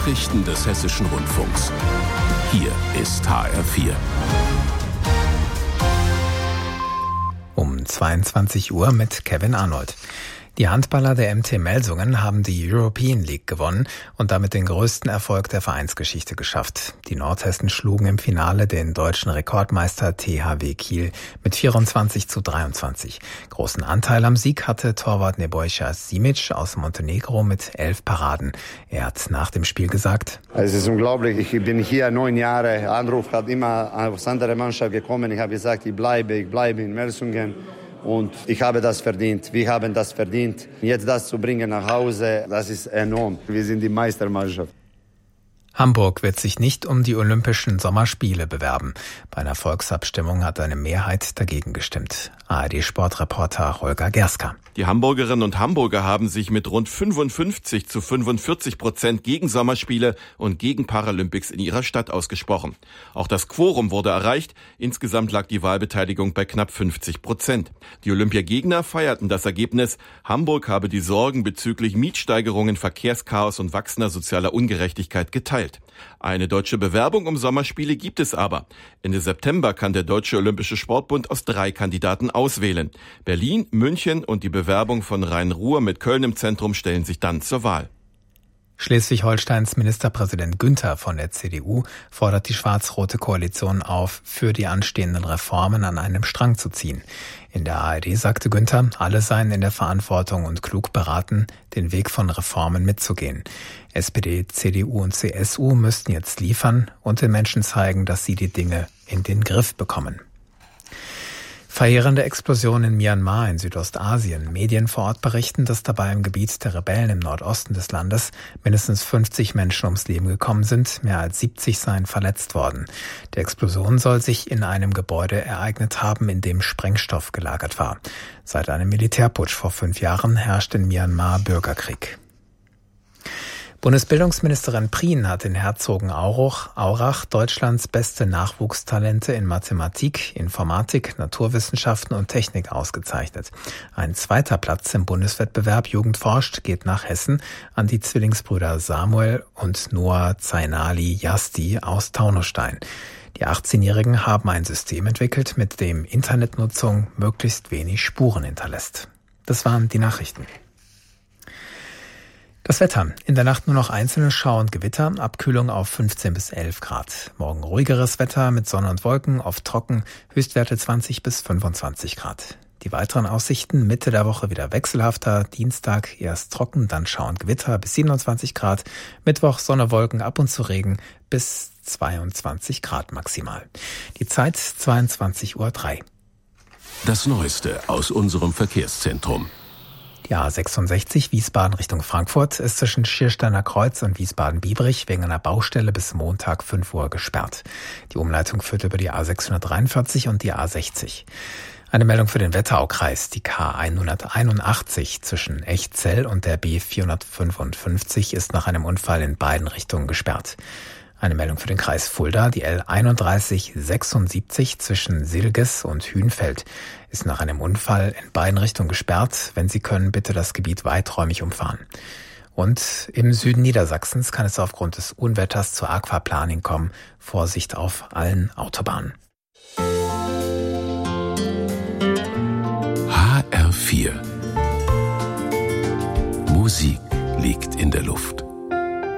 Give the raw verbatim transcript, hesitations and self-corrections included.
Nachrichten des Hessischen Rundfunks. Hier ist H R vier. Um zweiundzwanzig Uhr mit Kevin Arnold. Die Handballer der M T Melsungen haben die European League gewonnen und damit den größten Erfolg der Vereinsgeschichte geschafft. Die Nordhessen schlugen im Finale den deutschen Rekordmeister T H W Kiel mit vierundzwanzig zu dreiundzwanzig. Großen Anteil am Sieg hatte Torwart Nebojša Simic aus Montenegro mit elf Paraden. Er hat nach dem Spiel gesagt: Es ist unglaublich, ich bin hier neun Jahre, Anruf hat immer aus anderer Mannschaft gekommen. Ich habe gesagt, ich bleibe, ich bleibe in Melsungen. Und ich habe das verdient. Wir haben das verdient. Jetzt das zu bringen nach Hause, das ist enorm. Wir sind die Meistermannschaft. Hamburg wird sich nicht um die Olympischen Sommerspiele bewerben. Bei einer Volksabstimmung hat eine Mehrheit dagegen gestimmt. A R D-Sportreporter Holger Gerska. Die Hamburgerinnen und Hamburger haben sich mit rund fünfundfünfzig zu fünfundvierzig Prozent gegen Sommerspiele und gegen Paralympics in ihrer Stadt ausgesprochen. Auch das Quorum wurde erreicht. Insgesamt lag die Wahlbeteiligung bei knapp fünfzig Prozent. Die Olympiagegner feierten das Ergebnis. Hamburg habe die Sorgen bezüglich Mietsteigerungen, Verkehrschaos und wachsender sozialer Ungerechtigkeit geteilt. Eine deutsche Bewerbung um Sommerspiele gibt es aber. Ende September kann der Deutsche Olympische Sportbund aus drei Kandidaten auswählen. Berlin, München und die Bewerbung von Rhein-Ruhr mit Köln im Zentrum stellen sich dann zur Wahl. Schleswig-Holsteins Ministerpräsident Günther von der C D U fordert die schwarz-rote Koalition auf, für die anstehenden Reformen an einem Strang zu ziehen. In der A R D sagte Günther, alle seien in der Verantwortung und klug beraten, den Weg von Reformen mitzugehen. S P D, C D U und C S U müssten jetzt liefern und den Menschen zeigen, dass sie die Dinge in den Griff bekommen. Verheerende Explosion in Myanmar in Südostasien. Medien vor Ort berichten, dass dabei im Gebiet der Rebellen im Nordosten des Landes mindestens fünfzig Menschen ums Leben gekommen sind, mehr als siebzig seien verletzt worden. Die Explosion soll sich in einem Gebäude ereignet haben, in dem Sprengstoff gelagert war. Seit einem Militärputsch vor fünf Jahren herrscht in Myanmar Bürgerkrieg. Bundesbildungsministerin Prien hat in Herzogenaurach Deutschlands beste Nachwuchstalente in Mathematik, Informatik, Naturwissenschaften und Technik ausgezeichnet. Ein zweiter Platz im Bundeswettbewerb Jugend forscht geht nach Hessen an die Zwillingsbrüder Samuel und Noah Zainali Yasti aus Taunusstein. Die achtzehnjährigen haben ein System entwickelt, mit dem Internetnutzung möglichst wenig Spuren hinterlässt. Das waren die Nachrichten. Das Wetter. In der Nacht nur noch einzelne Schauer und Gewitter, Abkühlung auf fünfzehn bis elf Grad. Morgen ruhigeres Wetter mit Sonne und Wolken, oft trocken, Höchstwerte zwanzig bis fünfundzwanzig Grad. Die weiteren Aussichten Mitte der Woche wieder wechselhafter, Dienstag erst trocken, dann Schauer und Gewitter bis siebenundzwanzig Grad, Mittwoch Sonne, Wolken, ab und zu Regen bis zweiundzwanzig Grad maximal. Die Zeit zweiundzwanzig Uhr drei. Das Neueste aus unserem Verkehrszentrum. Die A sechsundsechzig Wiesbaden Richtung Frankfurt ist zwischen Schiersteiner Kreuz und Wiesbaden-Biebrich wegen einer Baustelle bis Montag fünf Uhr gesperrt. Die Umleitung führt über die A sechshundertdreiundvierzig und die A sechzig. Eine Meldung für den Wetteraukreis. Die K hunderteinundachtzig zwischen Echzell und der B vierhundertfünfundfünfzig ist nach einem Unfall in beiden Richtungen gesperrt. Eine Meldung für den Kreis Fulda. Die L einunddreißig sechsundsiebzig zwischen Silges und Hünfeld ist nach einem Unfall in beiden Richtungen gesperrt. Wenn Sie können, bitte das Gebiet weiträumig umfahren. Und im Süden Niedersachsens kann es aufgrund des Unwetters zur Aquaplaning kommen. Vorsicht auf allen Autobahnen. H R vier. Musik liegt in der Luft.